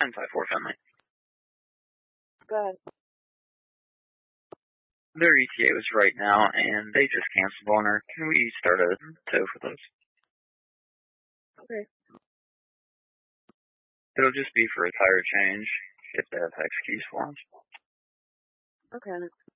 1054 Finley. Go ahead. Their ETA was right now, and they just canceled on her. Can we start a tow for those? Okay. It'll just be for a tire change, if they have hex keys for them. Okay.